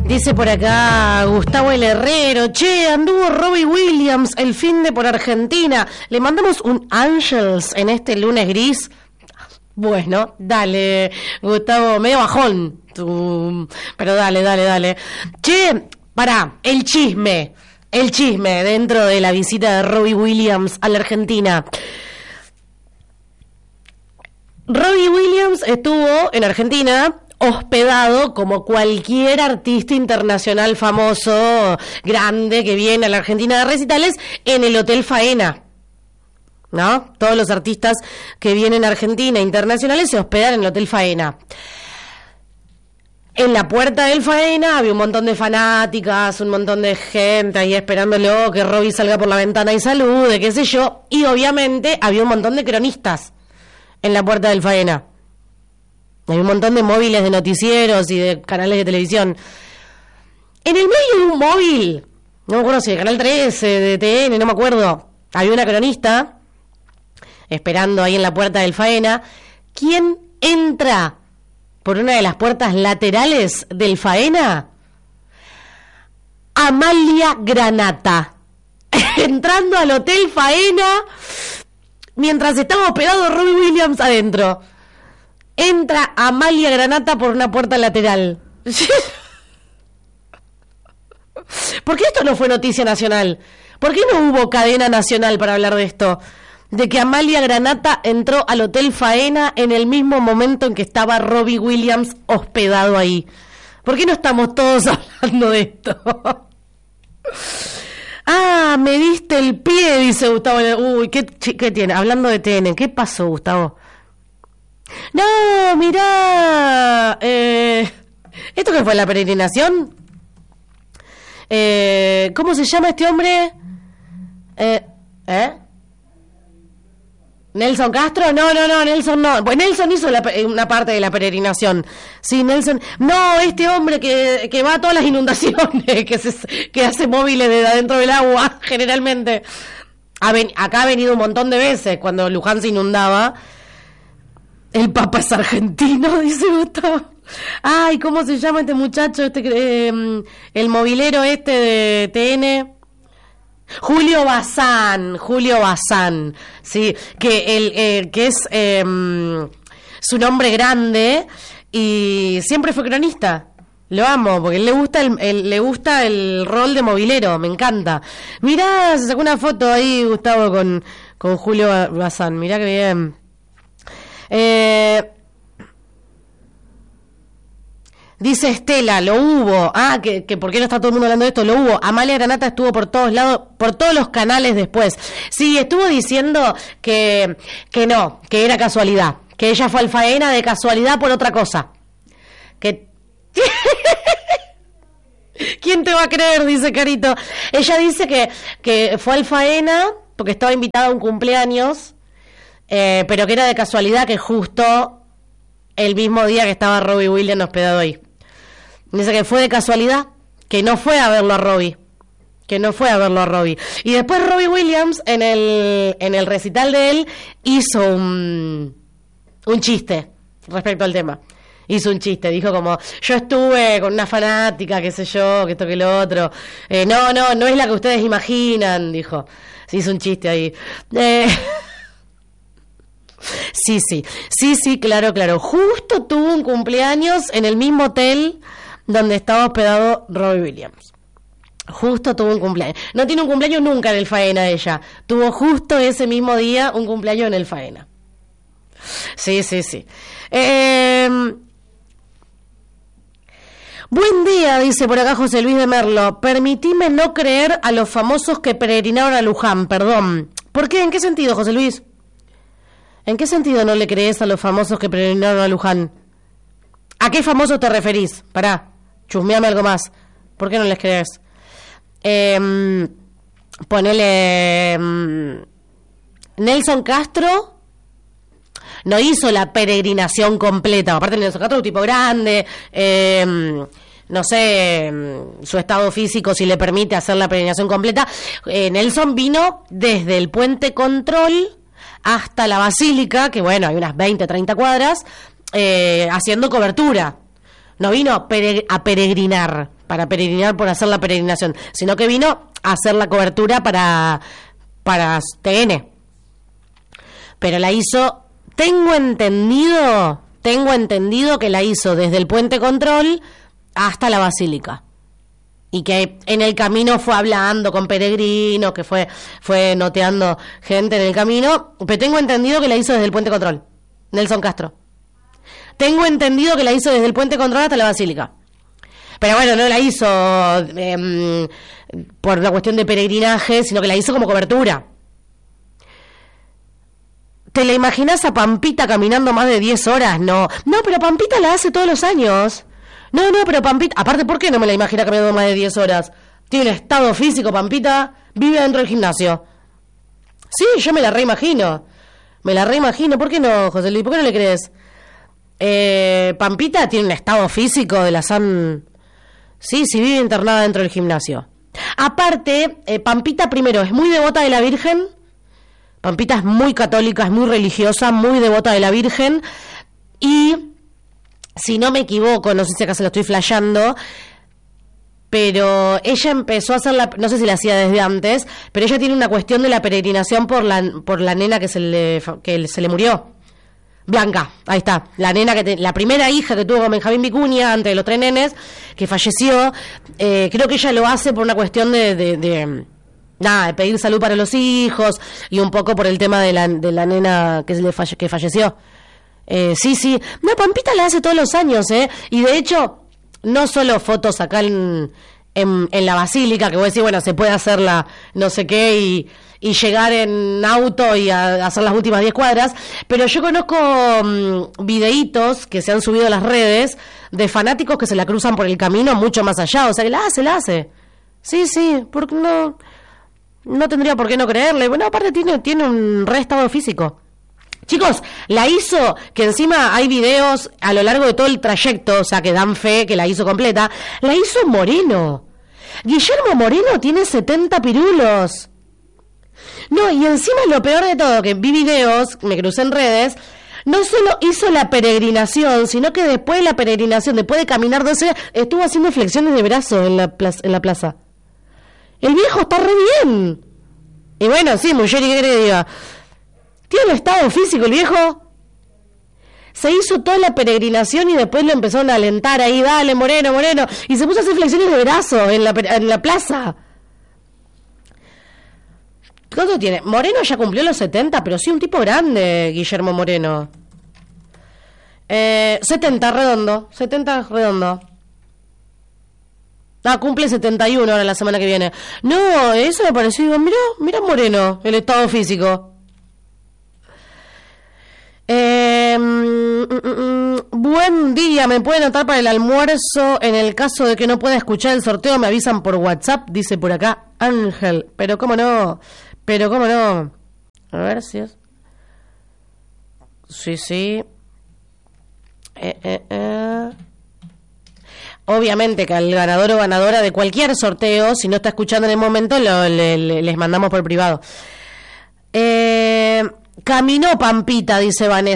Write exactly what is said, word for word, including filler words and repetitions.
Dice por acá Gustavo el Herrero, che, anduvo Robbie Williams el fin de por Argentina. Le mandamos un Angels en este lunes gris. Bueno, dale, Gustavo, medio bajón. Tú, pero dale, dale, dale. Che, pará, el chisme, el chisme dentro de la visita de Robbie Williams a la Argentina. Robbie Williams estuvo en Argentina hospedado como cualquier artista internacional famoso, grande, que viene a la Argentina de recitales, en el Hotel Faena, ¿no? Todos los artistas que vienen a Argentina internacionales se hospedan en el Hotel Faena. En la puerta del Faena había un montón de fanáticas, un montón de gente ahí esperándolo que Robbie salga por la ventana y salude, qué sé yo, y obviamente había un montón de cronistas en la puerta del Faena. Hay un montón de móviles de noticieros y de canales de televisión. En el medio de un móvil, no me acuerdo si de Canal trece, de T N, no me acuerdo, había una cronista esperando ahí en la puerta del Faena. ¿Quién entra por una de las puertas laterales del Faena? Amalia Granata. Entrando al Hotel Faena mientras estaba hospedado Robbie Williams adentro. Entra Amalia Granata por una puerta lateral. ¿Por qué esto no fue noticia nacional? ¿Por qué no hubo cadena nacional para hablar de esto? De que Amalia Granata entró al Hotel Faena en el mismo momento en que estaba Robbie Williams hospedado ahí. ¿Por qué no estamos todos hablando de esto? Ah, me diste el pie, dice Gustavo. Uy, ¿qué, qué tiene? Hablando de T N, ¿qué pasó, Gustavo? No, mirá, eh, ¿esto qué fue, la peregrinación? Eh, ¿Cómo se llama este hombre? Eh, ¿Eh? ¿Nelson Castro? No, no, no, Nelson no. Pues Nelson hizo la, una parte de la peregrinación. Sí, Nelson. No, este hombre que, que va a todas las inundaciones, que, se, que hace móviles de adentro del agua, generalmente. Ha ven, acá ha venido un montón de veces cuando Luján se inundaba. El Papa es argentino, dice Gustavo. Ay, ¿cómo se llama este muchacho? Este eh, el movilero este de T N. Julio Bazán, Julio Bazán, sí, que el eh, que es eh, su nombre grande y siempre fue cronista. Lo amo porque le gusta el, el le gusta el rol de movilero, me encanta. Mirá, se sacó una foto ahí Gustavo con con Julio Bazán, mirá que bien. Eh, dice Estela, lo hubo. Ah, que, que por qué no está todo el mundo hablando de esto. Lo hubo. Amalia Granata estuvo por todos lados, por todos los canales después. Sí, estuvo diciendo que, que no, que era casualidad, que ella fue al Faena de casualidad por otra cosa. Que ¿quién te va a creer? Dice Carito. Ella dice que, que fue al Faena porque estaba invitada a un cumpleaños. Eh, pero que era de casualidad que justo el mismo día que estaba Robbie Williams hospedado ahí. Dice que fue de casualidad, que no fue a verlo a Robbie, que no fue a verlo a Robbie. Y después Robbie Williams en el en el recital de él hizo un un chiste respecto al tema. Hizo un chiste, dijo como, yo estuve con una fanática, qué sé yo, que esto que lo otro. Eh, no, no, no es la que ustedes imaginan, dijo. Se hizo un chiste ahí. Eh... Sí, sí, sí, sí, claro, claro. Justo tuvo un cumpleaños en el mismo hotel donde estaba hospedado Robbie Williams. Justo tuvo un cumpleaños. No tiene un cumpleaños nunca en el Faena ella. Tuvo justo ese mismo día un cumpleaños en el Faena. Sí, sí, sí. Eh... Buen día, dice por acá José Luis de Merlo. Permitime no creer a los famosos que peregrinaron a Luján, perdón. ¿Por qué? ¿En qué sentido, José Luis? ¿En qué sentido no le crees a los famosos que peregrinaron a Luján? ¿A qué famosos te referís? Pará, chusmeame algo más. ¿Por qué no les crees? Eh, ponele... Eh, Nelson Castro no hizo la peregrinación completa. Aparte Nelson Castro es un tipo grande, eh, no sé, su estado físico si le permite hacer la peregrinación completa. Eh, Nelson vino desde el Puente Control hasta la Basílica, que bueno, hay unas veinte, treinta cuadras, eh, haciendo cobertura. No vino a, peregr- a peregrinar, para peregrinar por hacer la peregrinación, sino que vino a hacer la cobertura para, para T N. Pero la hizo, tengo entendido, tengo entendido que la hizo desde el Puente Control hasta la Basílica. Y que en el camino fue hablando con peregrinos, que fue, fue noteando gente en el camino, pero tengo entendido que la hizo desde el Puente Control, Nelson Castro. Tengo entendido que la hizo desde el Puente Control hasta la Basílica. Pero bueno, no la hizo eh, por una cuestión de peregrinaje, sino que la hizo como cobertura. ¿Te la imaginás a Pampita caminando más de diez horas? No, no, pero Pampita la hace todos los años. No, no, pero Pampita... Aparte, ¿por qué no me la imagino caminando más de diez horas? Tiene un estado físico, Pampita, vive dentro del gimnasio. Sí, yo me la reimagino. Me la reimagino. ¿Por qué no, José Luis? ¿Por qué no le crees? Eh, Pampita tiene un estado físico de la San... Sí, sí, vive internada dentro del gimnasio. Aparte, eh, Pampita primero es muy devota de la Virgen. Pampita es muy católica, es muy religiosa, muy devota de la Virgen. Y... si no me equivoco, no sé si acá se lo estoy flasheando, pero ella empezó a hacer la, no sé si la hacía desde antes, pero ella tiene una cuestión de la peregrinación por la por la nena que se le que se le murió. Blanca, ahí está, la nena que te, la primera hija que tuvo con Benjamín Vicuña, antes de los tres nenes, que falleció. Eh, creo que ella lo hace por una cuestión de, de, de nada, de pedir salud para los hijos y un poco por el tema de la de la nena que se le falle, que falleció. Eh, sí, sí. No, Pampita la hace todos los años, ¿eh? Y de hecho, no solo fotos acá en, en, en la Basílica, que voy a decir, bueno, se puede hacer la no sé qué y, y llegar en auto y a, a hacer las últimas diez cuadras, pero yo conozco um, videitos que se han subido a las redes de fanáticos que se la cruzan por el camino mucho más allá, o sea, que la hace, la hace. Sí, sí, porque no, no tendría por qué no creerle. Bueno, aparte tiene, tiene un re estado físico. Chicos, la hizo, que encima hay videos a lo largo de todo el trayecto, o sea, que dan fe que la hizo completa, la hizo Moreno. Guillermo Moreno tiene setenta pirulos. No, y encima lo peor de todo, que vi videos, me crucé en redes, no solo hizo la peregrinación, sino que después de la peregrinación, después de caminar doce horas, estuvo haciendo flexiones de brazos en la plaza, en la plaza. El viejo está re bien. Y bueno, sí, mujer, ¿y qué quiere que diga? Tiene un estado físico el viejo. Se hizo toda la peregrinación y después lo empezaron a alentar ahí, dale, Moreno, Moreno. Y se puso a hacer flexiones de brazo en la, en la plaza. ¿Cuánto tiene? Moreno ya cumplió los setenta, pero sí un tipo grande, Guillermo Moreno. Eh, setenta, redondo. setenta, redondo. Ah, cumple setenta y uno ahora la semana que viene. No, eso me pareció, digo, mirá, mirá Moreno, el estado físico. Eh, mm, mm, buen día, me pueden anotar para el almuerzo. En el caso de que no pueda escuchar el sorteo, me avisan por WhatsApp, dice por acá Ángel. Pero cómo no, pero cómo no. A ver si es. Sí, sí. Eh, eh, eh. Obviamente que al ganador o ganadora de cualquier sorteo, si no está escuchando en el momento, lo, le, le, les mandamos por privado. Eh, caminó Pampita, dice Vanessa.